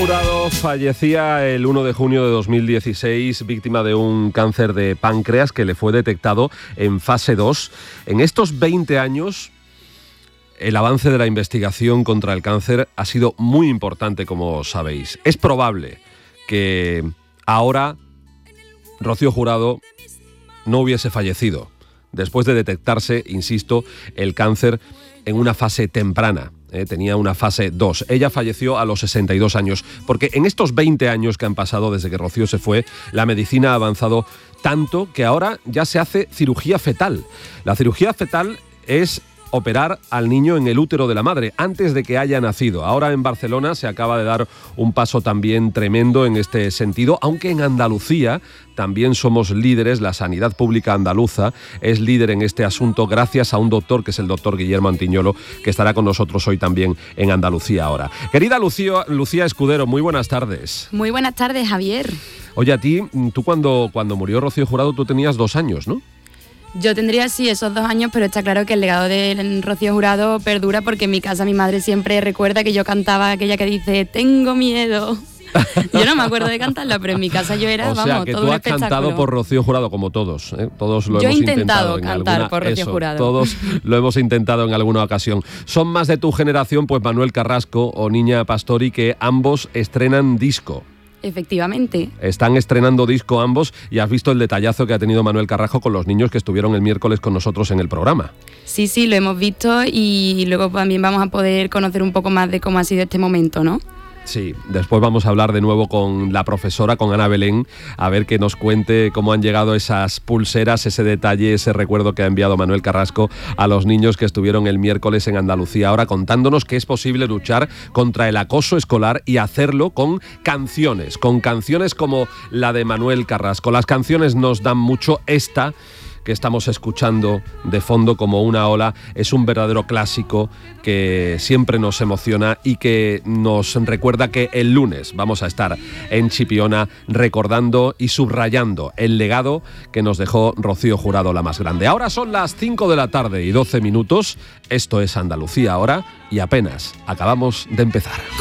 Jurado fallecía el 1 de junio de 2016 víctima de un cáncer de páncreas que le fue detectado en fase 2. En estos 20 años, el avance de la investigación contra el cáncer ha sido muy importante, como sabéis. Es probable que ahora Rocío Jurado no hubiese fallecido después de detectarse, insisto, el cáncer en una fase temprana. Tenía una fase 2. Ella falleció a los 62 años, porque en estos 20 años que han pasado desde que Rocío se fue, la medicina ha avanzado tanto que ahora ya se hace cirugía fetal. La cirugía fetal es operar al niño en el útero de la madre antes de que haya nacido. Ahora en Barcelona se acaba de dar un paso también tremendo en este sentido, aunque en Andalucía también somos líderes. La sanidad pública andaluza es líder en este asunto gracias a un doctor que es el doctor Guillermo Antiñolo, que estará con nosotros hoy también en Andalucía ahora. Querida Lucía Escudero, muy buenas tardes. Muy buenas tardes, Javier. Oye, tú cuando murió Rocío Jurado tú tenías 2 años, ¿no? Yo tendría sí esos 2 años, pero está claro que el legado de Rocío Jurado perdura, porque en mi casa mi madre siempre recuerda que yo cantaba aquella que dice "tengo miedo". Yo no me acuerdo de cantarla, pero en mi casa yo era, o sea, que todo tú un has espectáculo. Cantado por Rocío Jurado, como todos, ¿eh? Todos lo yo hemos he intentado en cantar alguna, por Rocío Jurado. Todos lo hemos intentado en alguna ocasión. Son más de tu generación, pues Manuel Carrasco o Niña Pastori, que ambos estrenan disco. Efectivamente. Están estrenando disco ambos y has visto el detallazo que ha tenido Manuel Carrasco con los niños que estuvieron el miércoles con nosotros en el programa. Sí, lo hemos visto, y luego también vamos a poder conocer un poco más de cómo ha sido este momento, ¿no? Sí, después vamos a hablar de nuevo con la profesora, con Ana Belén, a ver que nos cuente cómo han llegado esas pulseras, ese detalle, ese recuerdo que ha enviado Manuel Carrasco a los niños que estuvieron el miércoles en Andalucía, ahora contándonos que es posible luchar contra el acoso escolar y hacerlo con canciones como la de Manuel Carrasco. Las canciones nos dan mucho. Esta que estamos escuchando de fondo, Como una ola, es un verdadero clásico que siempre nos emociona y que nos recuerda que el lunes vamos a estar en Chipiona recordando y subrayando el legado que nos dejó Rocío Jurado, la más grande. Ahora son las 5 de la tarde y 12 minutos. Esto es Andalucía ahora y apenas acabamos de empezar.